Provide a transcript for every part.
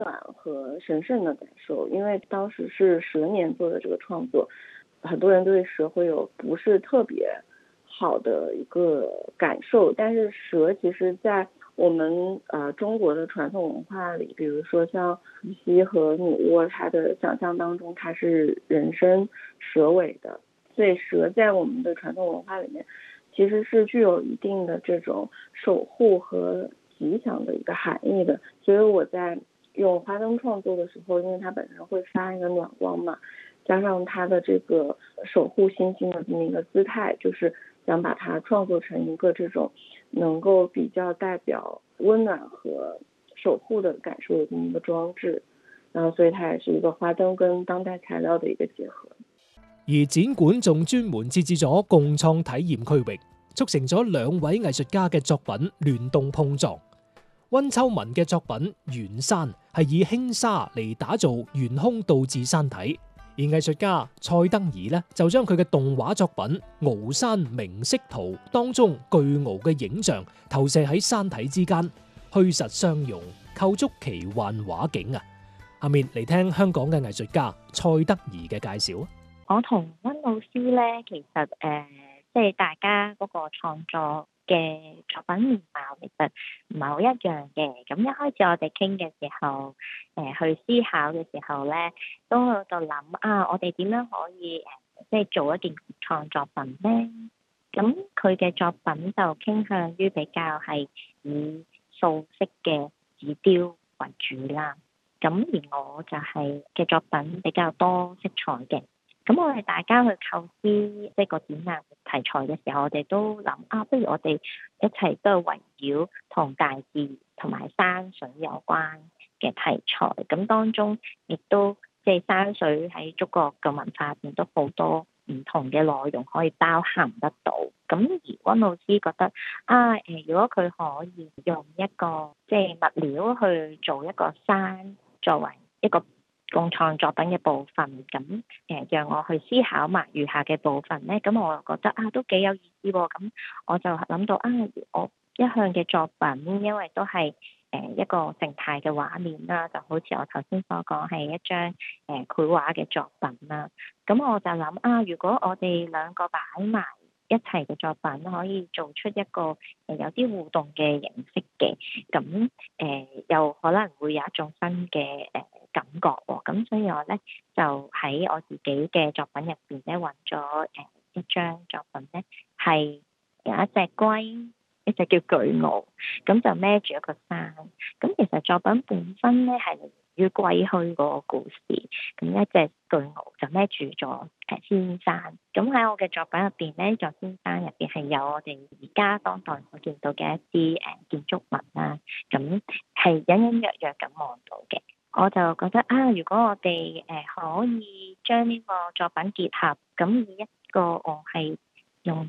暖和神圣的感受。因为当时是蛇年做的这个创作，很多人对蛇会有不是特别好的一个感受，但是蛇其实在我们中国的传统文化里，比如说像伏羲和女娲，它的想象当中它是人身蛇尾的，所以蛇在我们的传统文化里面其实是具有一定的这种守护和吉祥的一个含义的。所以我在用花灯创作的时候，因为它本身会发一个暖光嘛，加上它的这个守护星星的这么一个姿态，就是想把它创作成一个这种能够比较代表温暖和守護的感受的這麼一個裝置，然後所以它也是一個花燈跟當代材料的一個結合。 而展館仲專門設置咗共創體驗區域，促成咗兩位藝術家嘅作品聯動碰撞。溫秋文嘅作品圓山係以輕紗嚟打造懸空倒置山體，而藝術家蔡德宜呢就將佢嘅動畫作品《鰲山明色圖》當中巨鰲嘅影像投射喺山體之間，虛實相融，構築奇幻畫境啊！下面嚟聽香港嘅藝術家蔡德宜嘅介紹啊！ 我同溫老師咧，其實即係大家嗰個創作嘅作品面貌其實唔係好一樣嘅。咁一開始我哋傾嘅時候，去思考嘅時候咧，都喺度諗我哋點樣可以即係做一件創作品咧？咁佢嘅作品就傾向於比較係以素色嘅紙雕為主啦。咁而我就係嘅作品比較多色彩嘅。咁我哋大家去構思即係個展覽題材嘅時候，我哋都諗不如我哋一齊都係圍繞同大自然同埋山水有關嘅題材。咁當中亦都即係山水喺中國嘅文化入面都好多唔同嘅內容可以包含得到。咁而溫老師覺得如果佢可以用一個即係物料去做一個山作為一個共創作品嘅部分，咁讓我去思考埋餘下嘅部分咧，咁我覺得都幾有意思喎。咁我就諗到我一向嘅作品，因為都係一個靜態嘅畫面啦，就好似我頭先所講係一張繪畫嘅作品啦。咁我就諗如果我哋兩個擺埋一齊嘅作品，可以做出一個有啲互動嘅形式嘅，咁又可能會有一種新嘅感覺喎。咁所以我咧就喺我自己嘅作品入邊咧揾咗一張作品咧，係有一隻龜，一隻叫巨鰲，咁就孭住一個山。咁其實作品本身咧係於歸墟嗰個故事，咁一隻巨鰲就孭住咗仙山。咁喺我嘅作品入邊咧，座仙山入邊係有我哋而家當代所見到嘅一啲建築物啦，咁係隱隱約約咁望到嘅。我就覺得如果我哋可以將呢個作品結合，咁以一個我係用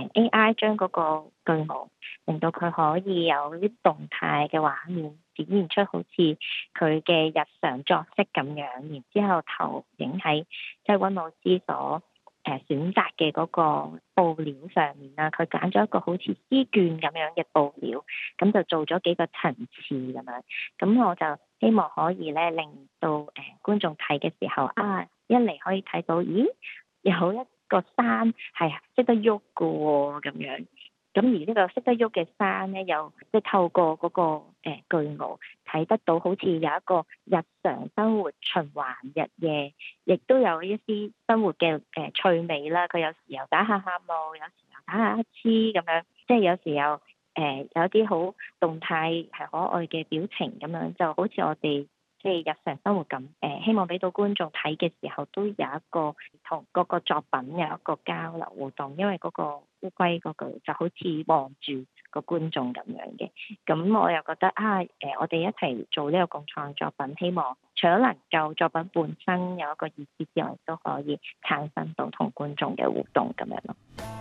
AI 將嗰個巨鰲令到佢可以有啲動態嘅畫面，展現出好似佢嘅日常作息咁樣，然之後投影喺即係溫老師所選擇嘅嗰個布料上面啦。佢揀咗一個好似絲絹咁樣嘅布料，咁就做咗幾個層次咁樣。咁我就希望可以咧令到觀眾睇嘅時候一嚟可以睇到有一個山係識得喐嘅喎咁樣。咁而呢個識得喐嘅山咧，又即係透過嗰個巨鰲睇得到，好似有一個日常生活循環日夜，亦都有一啲生活嘅趣味啦。佢有時又打下喊路，有時又打下乞嗤咁樣，即係有時又有啲好動態係可愛嘅表情咁樣，就好似我哋即係日常生活咁。希望俾到觀眾睇嘅時候都有一個同嗰個作品有一個交流互動，因為嗰個烏龜嗰個就好似望住個觀眾咁樣嘅。咁我又覺得我哋一齊做呢個共創作品，希望除咗能夠作品本身有一個意思之外，都可以產生到同觀眾嘅互動咁樣咯。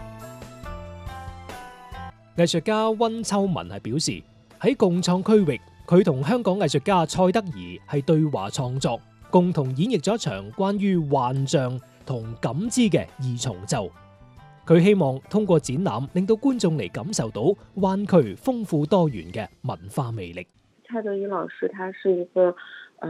藝術家溫秋文係表示，喺共創區域，佢同香港藝術家蔡德宜係對話創作，共同演繹咗一場關於幻象同感知嘅二重奏。佢希望通過展覽令到觀眾嚟感受到灣區豐富多元嘅文化魅力。 蔡德宜老師他是一個